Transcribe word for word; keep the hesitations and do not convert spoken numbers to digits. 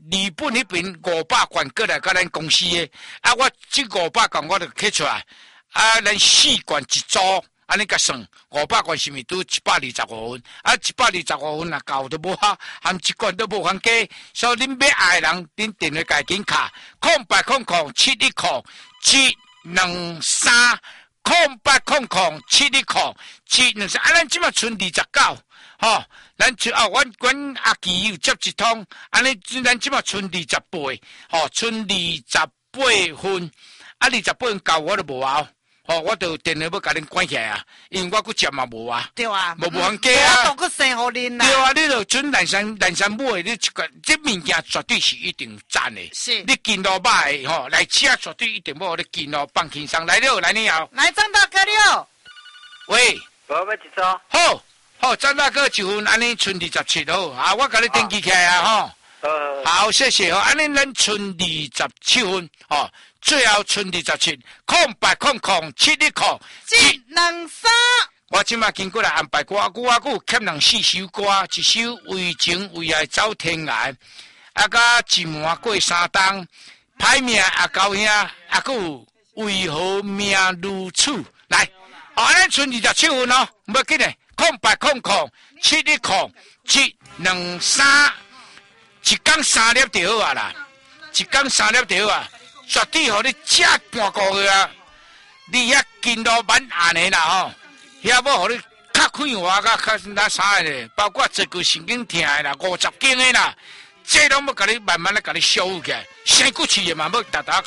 日本那边五百罐过来，甲咱公司的，啊，我这五百罐我就摕出来，啊，咱四罐一组，安尼甲算，五百罐是咪拄一百二十五分？啊，一百二十五分啊，够都无啊，含一罐都无还加，所以恁要爱的人，恁电话家紧卡，空八空空七一空七两三，空八空空七一空七两三，啊，咱即马剩二十九。吼，咱就啊，阮阮阿基有接一通，安尼咱即马剩二十八，吼，剩二十八分，啊，二十八分够我都无啊，吼，我就电话要甲恁关起来啊，因为我佫接嘛无啊， 对啊， 无无通加啊， 我都佫生互恁啦， 对啊，你著准南山南山买，你这个这物件绝对是一定赞的， 是， 你见到买的吼，来吃绝对一定要你见到放轻松，来了来你好， 来张大哥了， 喂， 我要一组， 好。好，张大哥一份，安尼剩二十七好，啊，我甲你登记起来啊，吼。 呃， 好，谢谢哦，安尼咱剩二十七分，哦，最后剩二十七，空八空空七一空一两三。 我即马经过来安排歌，歌啊歌欠人四首歌，一首为情为爱走天涯，啊，甲一满过三冬，歹命啊高兄，啊，佫有为何命如此？来，哦，安尼剩二十七分哦，唔要紧嘞。空八空空七一空七两三，一工三粒就好啊啦，一工三粒就好啊，绝对互你吃半个月啊！你遐筋路蛮硬的啦吼，遐要互你较快活甲较那啥的，包括坐骨神经痛的啦，五十斤的啦，这拢要甲你慢慢来甲你修起来，生骨气的嘛要逐逐